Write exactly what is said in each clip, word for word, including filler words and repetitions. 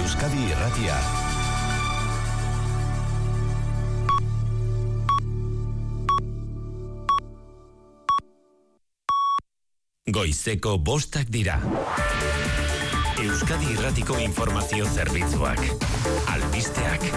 Euskadi Irratia. Goizeko bostak dira. Euskadi Irratiko informazio zerbitzuak. Albisteak.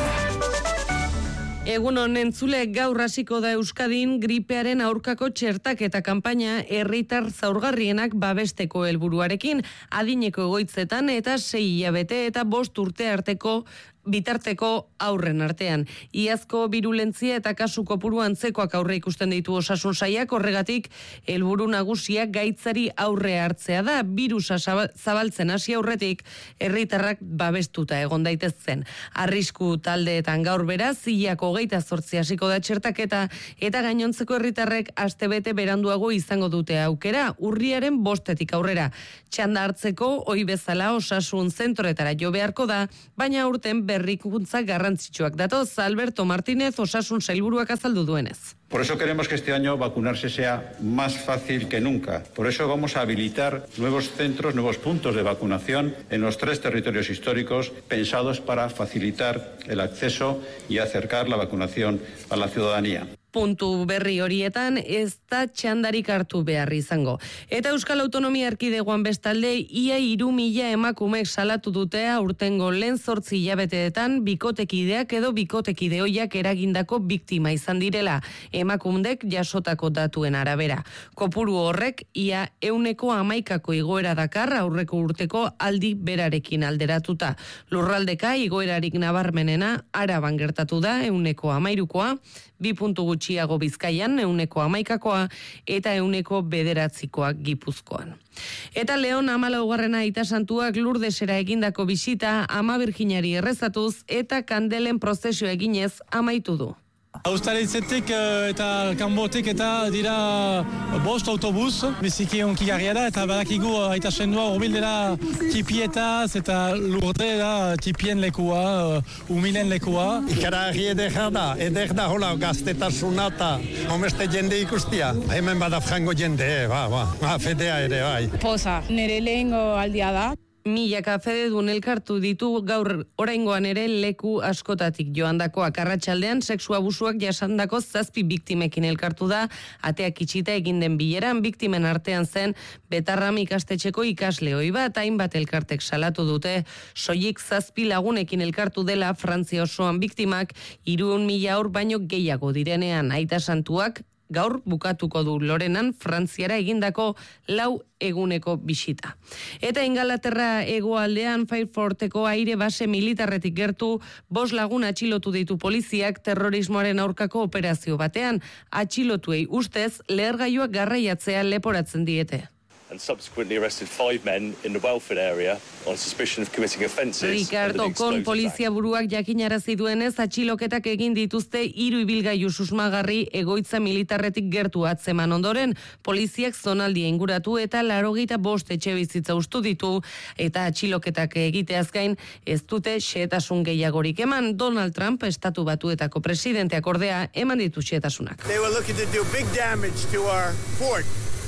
Egun honen zule gaur hasiko da Euskadin gripearen aurkako txertaketa kanpaina herritar zaurgarrienak babesteko helburuarekin, adineko egoitzetan eta sei hilabete eta bost urte arteko bitarteko aurren artean. Iazko birulentzia eta kasu kopuru antzekoak aurre ikusten ditu osasun sailak, horregatik helburu nagusia gaitzari aurre hartzea da. Birusa zabaltzen hasi aurretik herritarrak babestuta egon daitezen. Arrisku taldeetan gaur beraz hilako hogeita zortzi hasiko da txertaketa eta gainontzeko herritarrek astebete beranduago izango dute aukera, urriaren bostetik aurrera. Txanda hartzeko ohi bezala osasun zentroetara jo beharko da, baina urten berrikuntza garrantzitsuak datoz. Alberto Martínez osasun sailburuak azaldu duenez. Por eso queremos que este año vacunarse sea más fácil que nunca. Por eso vamos a habilitar nuevos centros, nuevos puntos de vacunación en los tres territorios históricos pensados para facilitar el acceso y acercar la vacunación a la ciudadanía. Puntu berri horietan ez da txandarik hartu behar izango. Eta Euskal Autonomia Erkidegoan bestalde ia hiru mila emakumek salatu dute aurtengo lehen zortzi hilabeteetan bikotekideak edo bikotekide ohiak eragindako biktima izan direla, emakundek jasotako datuen arabera. Kopuru horrek ia euneko hamaikako igoera dakar aurreko urteko aldi berarekin alderatuta. Lurraldeka igoerarik nabarmenena Araban gertatu da euneko hamairukoa, bi puntu gutxiago Bizkaian euneko hamaikakoa eta euneko bederatzikoa Gipuzkoan. Eta Leon hamalaugarrena aita santuak Lurdesera egindako bisita Ama Birjinari errezatuz eta kandelen prozesio eginez amaitu du. Austaritzetik eta kanbotik eta dira bost autobus, biziki onki garria da, eta badakigu aita sendua urbil dela tipietaz eta Lurde da tipien lekua, umilen lekua. Ikaragarri eder da, eder da hola gaztetasuna eta homeste jende ikustia. Hemen bada frango jende, ba, ba, ba, fedea ere, bai. Poza, nire lehengo aldia da. Milaka fededun elkartu ditu gaur oraingoan ere leku askotatik joandakoak. Arratsaldean sexu abusuak jasandako zazpi biktimekin elkartu da, ateak itxita egin den bileran biktimen artean zen Betarram ikastetxeko ikasle ohi bat, hainbat elkartek salatu dute, soilik zazpi lagunekin elkartu dela Frantzia osoan biktimak hirurehun mila haur baino gehiago direnean. Aita santuak gaur bukatuko du Lorenan Frantziara egindako lau eguneko bisita. Eta Ingalaterra hegoaldean Fairforteko aire base militarretik gertu bost lagun atxilotu ditu poliziak terrorismoaren aurkako operazio batean. Atxilotuei ustez lehergailuak garraiatzea leporatzen diete. And subsequently arrested five men in the Welford area on suspicion of committing offences. Ricardo Kon polizia buruak jakinarazi duenez atxiloketak egin dituzte hiru ibilgailu susmagarri egoitza militarretik gertu atzeman ondoren, poliziak zonaldia inguratu eta laurogeita bost etxebizitza hustu ditu eta atxiloketak egiteaz gain ez dute xehetasun gehiagorik eman. Donald Trump estatu batuetako presidenteak ordea eman ditu xehetasunak. They were looking to do big damage to our fort.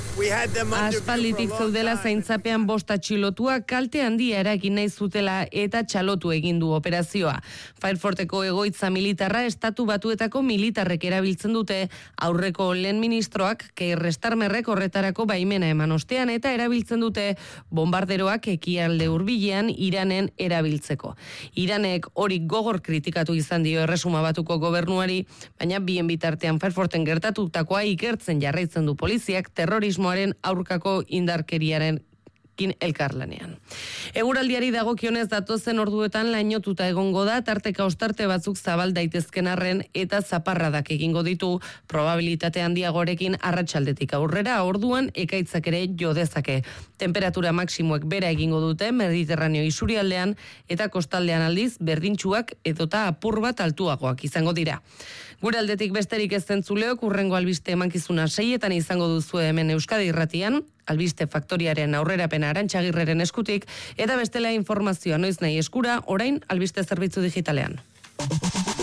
Aspalditik zeudela zaintzapean bost atxilotua kalte handia eragin nahi zutela eta txalotu egin du operazioa. Fairforteko egoitza militarra estatu batuetako militarrek erabiltzen dute, aurreko lehen ministroak Keir Starmerrek horretarako baimena eman ostean eta erabiltzen dute bombarderoak ekialde hurbilean Iranen erabiltzeko. Iranek hori gogor kritikatu izan dio Erresuma Batuko gobernuari, baina bien bitartean Fairforten gertatutakoa ikertzen jarraitzen du poliziak terrorismo aurkako indarkeriaren kin elkarlanean. Eguraldiari dagokionez datozen orduetan lainotuta egongo da, tarteka ostarte batzuk zabal daitezken arren eta zaparradak egingo ditu, probabilitate handiagorekin arratsaldetik aurrera, orduan ekaitzak ere jo dezake. Temperatura maksimoek bera egingo dute Mediterraneo isurialdean eta kostaldean aldiz berdintsuak edota apur bat altuagoak izango dira. Gure aldetik besterik ez zentzuleok, urrengo albiste emankizuna seietan izango duzu hemen Euskadi Irratian, Albiste Faktoriaren aurrerapena Arantxagirreren eskutik, eta bestela informazioa noiz nahi eskura, orain Albiste Zerbitzu Digitalean.